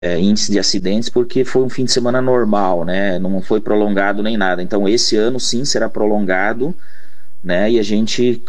índice de acidentes, porque foi um fim de semana normal, né? Não foi prolongado nem nada. Então, esse ano sim será prolongado, né? E a gente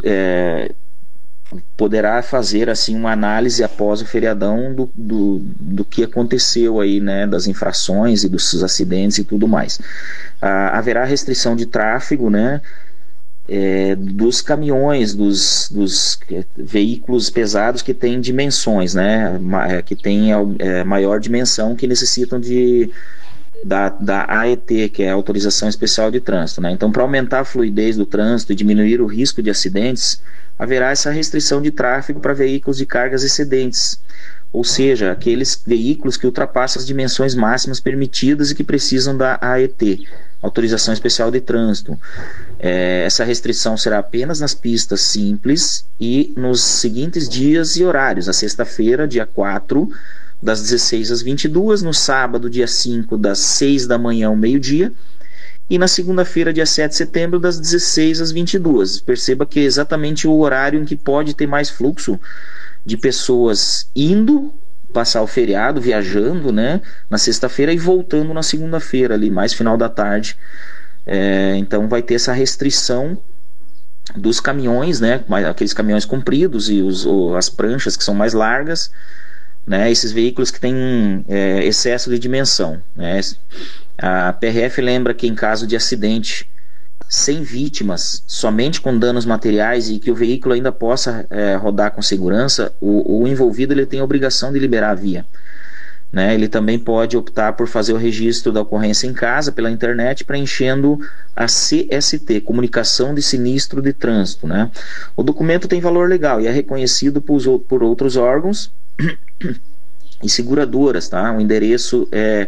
poderá fazer assim uma análise após o feriadão do que aconteceu aí, né? Das infrações e dos acidentes e tudo mais. Haverá restrição de tráfego, né? Dos caminhões, dos veículos pesados que têm dimensões, né, que têm maior dimensão, que necessitam da AET, que é a Autorização Especial de Trânsito, né? Então, para aumentar a fluidez do trânsito e diminuir o risco de acidentes, haverá essa restrição de tráfego para veículos de cargas excedentes, ou seja, aqueles veículos que ultrapassam as dimensões máximas permitidas e que precisam da AET, Autorização Especial de Trânsito. Essa restrição será apenas nas pistas simples e nos seguintes dias e horários: na sexta-feira, dia 4, das 16 às 22, no sábado, dia 5, das 6 da manhã ao meio-dia, e na segunda-feira, dia 7 de setembro, das 16 às 22. Perceba que é exatamente o horário em que pode ter mais fluxo de pessoas indo passar o feriado, viajando, né, na sexta-feira e voltando na segunda-feira, ali mais final da tarde. Então vai ter essa restrição dos caminhões, né, aqueles caminhões compridos e as pranchas que são mais largas, né, esses veículos que têm excesso de dimensão, né. A PRF lembra que em caso de acidente sem vítimas, somente com danos materiais e que o veículo ainda possa rodar com segurança, o envolvido ele tem a obrigação de liberar a via, né? Ele também pode optar por fazer o registro da ocorrência em casa, pela internet, preenchendo a CST, Comunicação de Sinistro de Trânsito, né? O documento tem valor legal e é reconhecido por outros órgãos e seguradoras, tá? O endereço é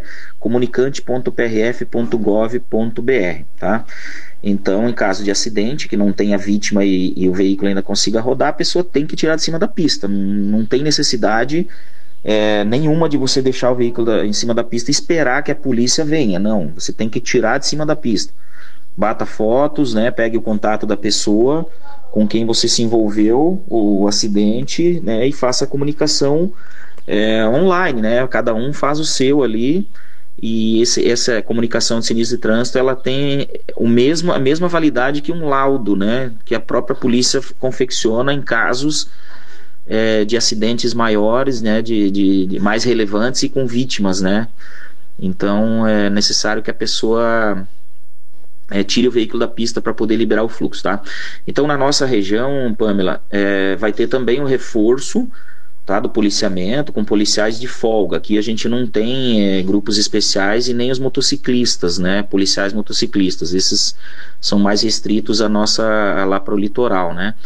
comunicante.prf.gov.br, tá? Então, em caso de acidente, que não tenha vítima e o veículo ainda consiga rodar, a pessoa tem que tirar de cima da pista. Não tem necessidade nenhuma de você deixar o veículo em cima da pista e esperar que a polícia venha. Não, você tem que tirar de cima da pista. Bata fotos, né? Pegue o contato da pessoa com quem você se envolveu, o acidente, né? E faça a comunicação online, né? Cada um faz o seu ali. E essa comunicação de sinistro de trânsito, ela tem a mesma validade que um laudo, né, que a própria polícia confecciona em casos de acidentes maiores, né, de mais relevantes e com vítimas, né. Então é necessário que a pessoa tire o veículo da pista para poder liberar o fluxo, tá? Então, na nossa região, Pamela, vai ter também o reforço, tá, do policiamento, com policiais de folga. Aqui a gente não tem grupos especiais e nem os motociclistas, né, policiais motociclistas. Esses são mais restritos lá para o litoral, né.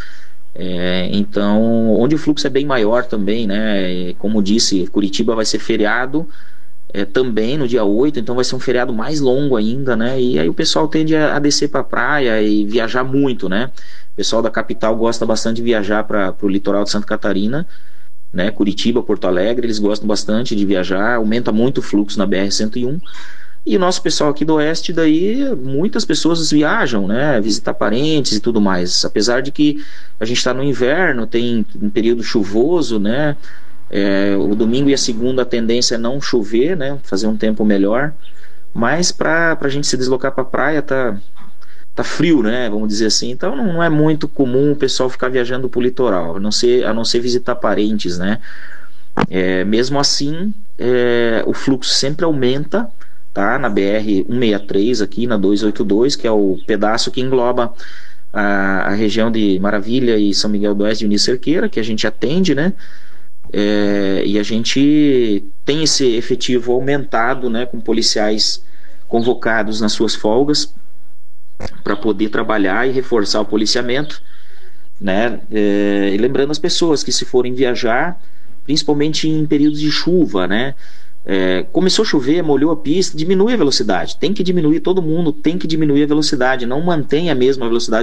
Então, onde o fluxo é bem maior também, né, como disse, Curitiba vai ser feriado também no dia 8, então vai ser um feriado mais longo ainda, né, e aí o pessoal tende a descer para a praia e viajar muito, né. O pessoal da capital gosta bastante de viajar para o litoral de Santa Catarina, né, Curitiba, Porto Alegre, eles gostam bastante de viajar, aumenta muito o fluxo na BR-101, e o nosso pessoal aqui do Oeste, daí muitas pessoas viajam, né, visitar parentes e tudo mais, apesar de que a gente está no inverno, tem um período chuvoso, né, o domingo e a segunda a tendência é não chover, né, fazer um tempo melhor, mas para a gente se deslocar para a praia tá frio, né, vamos dizer assim. Então não é muito comum o pessoal ficar viajando para o litoral, a não ser visitar parentes, né. Mesmo assim, o fluxo sempre aumenta, tá, na BR-163 aqui, na 282, que é o pedaço que engloba a região de Maravilha e São Miguel do Oeste e União Cerqueira, que a gente atende, né. E a gente tem esse efetivo aumentado, né, com policiais convocados nas suas folgas, para poder trabalhar e reforçar o policiamento, né? E lembrando as pessoas que, se forem viajar, principalmente em períodos de chuva, né, começou a chover, molhou a pista, diminui a velocidade, tem que diminuir, todo mundo tem que diminuir a velocidade, não mantém a mesma velocidade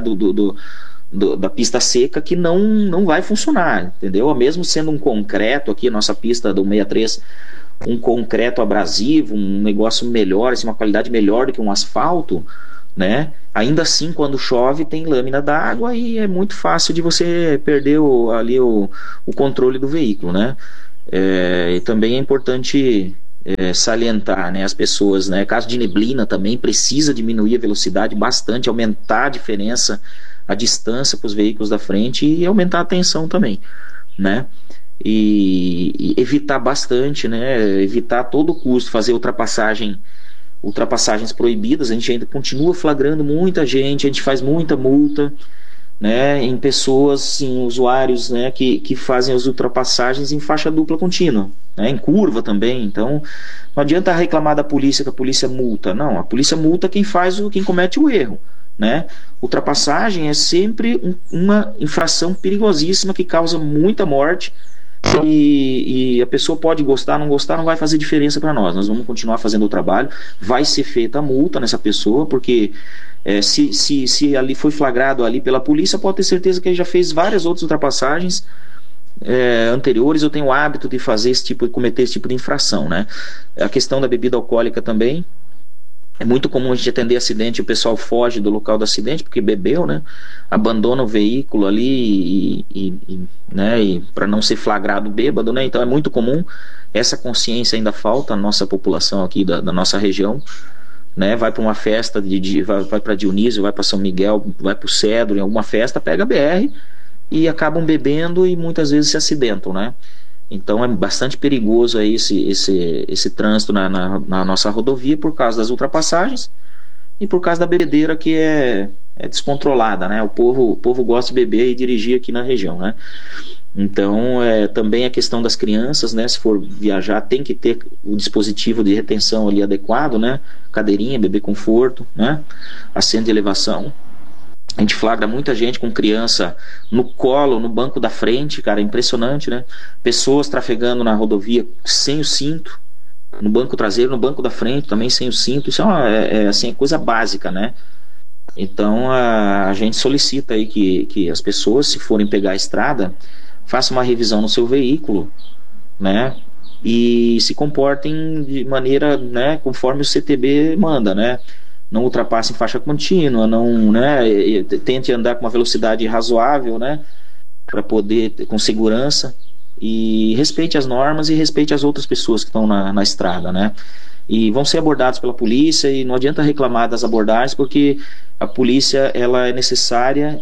da pista seca, que não vai funcionar, entendeu? Mesmo sendo um concreto aqui, a nossa pista do 63, um concreto abrasivo, um negócio melhor, assim, uma qualidade melhor do que um asfalto, né? Ainda assim, quando chove, tem lâmina d'água e é muito fácil de você perder o controle do veículo, né? E também é importante salientar, né, as pessoas, né, caso de neblina também precisa diminuir a velocidade bastante, aumentar a diferença, a distância para os veículos da frente e aumentar a tensão também, né, e evitar bastante, né, evitar a todo custo fazer ultrapassagens proibidas. A gente ainda continua flagrando muita gente, a gente faz muita multa, né, em pessoas, sim, usuários, né, que fazem as ultrapassagens em faixa dupla contínua, né, em curva também. Então não adianta reclamar da polícia que a polícia multa, não, a polícia multa quem comete o erro, né. Ultrapassagem é sempre uma infração perigosíssima que causa muita morte. E a pessoa pode gostar, não gostar, não vai fazer diferença para nós vamos continuar fazendo o trabalho, vai ser feita a multa nessa pessoa, porque se ali foi flagrado ali pela polícia, pode ter certeza que ele já fez várias outras ultrapassagens anteriores. Eu tenho o hábito de cometer esse tipo de infração, né? A questão da bebida alcoólica também, é muito comum a gente atender acidente e o pessoal foge do local do acidente porque bebeu, né? Abandona o veículo ali né? E para não ser flagrado bêbado, né? Então é muito comum, essa consciência ainda falta na nossa população aqui da nossa região, né? Vai para uma festa, vai para Dionísio, vai para São Miguel, vai para o Cedro, em alguma festa, pega a BR e acabam bebendo e muitas vezes se acidentam, né? Então é bastante perigoso aí esse trânsito na nossa rodovia por causa das ultrapassagens e por causa da bebedeira que é descontrolada, né? O povo gosta de beber e dirigir aqui na região, né? Então também a questão das crianças, né? Se for viajar tem que ter o dispositivo de retenção ali adequado, né? Cadeirinha, bebê conforto, né? Assento de elevação. A gente flagra muita gente com criança no colo, no banco da frente, cara, é impressionante, né? Pessoas trafegando na rodovia sem o cinto, no banco traseiro, no banco da frente também sem o cinto. Isso assim, é coisa básica, né? Então a gente solicita aí que as pessoas, se forem pegar a estrada, façam uma revisão no seu veículo, né? E se comportem de maneira, né, conforme o CTB manda, né? Não ultrapasse em faixa contínua, não, né, tente andar com uma velocidade razoável, né, para poder com segurança, e respeite as normas e respeite as outras pessoas que estão na estrada, né, e vão ser abordados pela polícia. E não adianta reclamar das abordagens, porque a polícia ela é necessária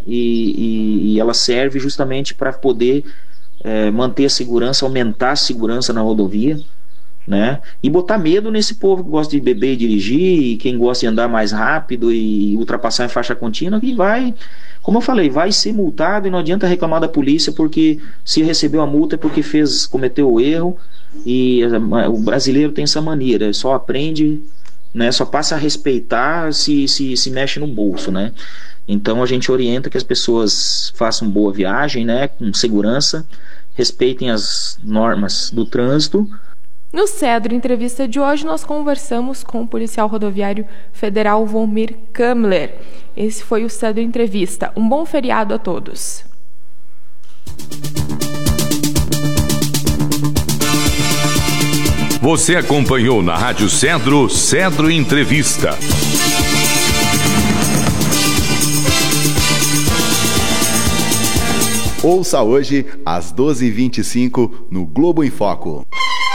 e ela serve justamente para poder manter a segurança, aumentar a segurança na rodovia, né? E botar medo nesse povo que gosta de beber e dirigir, e quem gosta de andar mais rápido e ultrapassar em faixa contínua, que vai, como eu falei, vai ser multado. E não adianta reclamar da polícia, porque se recebeu a multa é porque cometeu o erro. E o brasileiro tem essa maneira, só aprende, né, só passa a respeitar se mexe no bolso, né? Então a gente orienta que as pessoas façam boa viagem, né, com segurança, respeitem as normas do trânsito. No Cedro Entrevista de hoje, nós conversamos com o policial rodoviário federal Volmir Kamler. Esse foi o Cedro Entrevista. Um bom feriado a todos. Você acompanhou na Rádio Cedro, Cedro Entrevista. Ouça hoje, às 12h25, no Globo em Foco.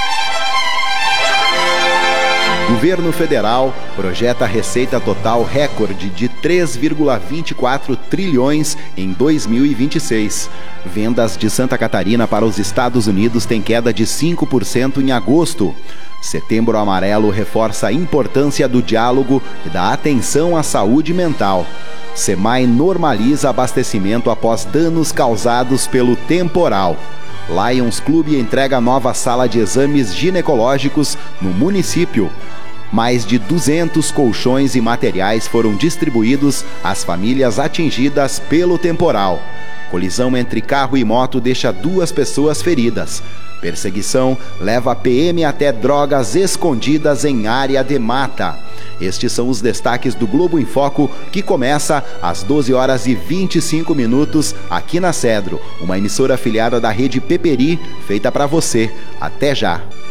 Governo Federal projeta receita total recorde de 3,24 trilhões em 2026. Vendas de Santa Catarina para os Estados Unidos têm queda de 5% em agosto. Setembro Amarelo reforça a importância do diálogo e da atenção à saúde mental. SEMAI normaliza abastecimento após danos causados pelo temporal. Lions Clube entrega nova sala de exames ginecológicos no município. Mais de 200 colchões e materiais foram distribuídos às famílias atingidas pelo temporal. Colisão entre carro e moto deixa 2 pessoas feridas. Perseguição leva a PM até drogas escondidas em área de mata. Estes são os destaques do Globo em Foco, que começa às 12h25 aqui na Cedro, uma emissora afiliada da rede Peperi, feita para você. Até já!